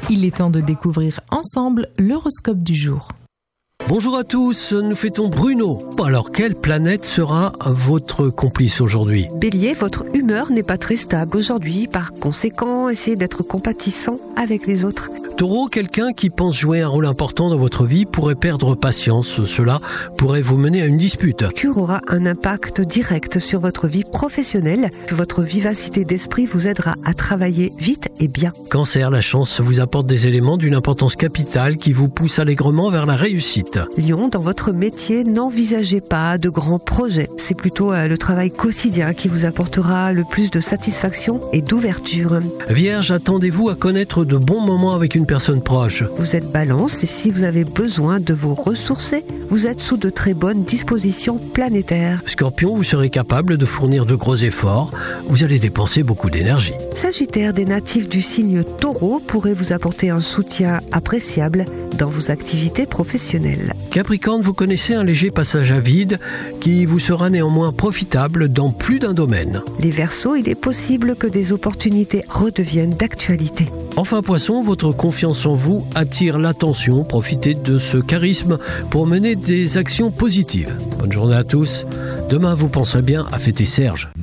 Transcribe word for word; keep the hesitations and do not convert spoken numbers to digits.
Il est temps de découvrir ensemble l'horoscope du jour. Bonjour à tous, nous fêtons Bruno. Alors, quelle planète sera votre complice aujourd'hui ? Bélier, votre humeur n'est pas très stable aujourd'hui. Par conséquent, essayez d'être compatissant avec les autres. Taureau, quelqu'un qui pense jouer un rôle important dans votre vie pourrait perdre patience. Cela pourrait vous mener à une dispute. Mercure aura un impact direct sur votre vie professionnelle. Votre vivacité d'esprit vous aidera à travailler vite et bien. Cancer, la chance vous apporte des éléments d'une importance capitale qui vous poussent allègrement vers la réussite. Lion, dans votre métier, n'envisagez pas de grands projets. C'est plutôt le travail quotidien qui vous apportera le plus de satisfaction et d'ouverture. Vierge, attendez-vous à connaître de bons moments avec une personne proche. Vous êtes Balance et si vous avez besoin de vous ressourcer, vous êtes sous de très bonnes dispositions planétaires. Scorpion, vous serez capable de fournir de gros efforts. Vous allez dépenser beaucoup d'énergie. Sagittaire, des natifs du signe Taureau pourraient vous apporter un soutien appréciable dans vos activités professionnelles. Capricorne, vous connaissez un léger passage à vide qui vous sera néanmoins profitable dans plus d'un domaine. Les Verseaux, il est possible que des opportunités redeviennent d'actualité. Enfin Poisson, votre confiance en vous attire l'attention. Profitez de ce charisme pour mener des actions positives. Bonne journée à tous. Demain, vous penserez bien à fêter Serge.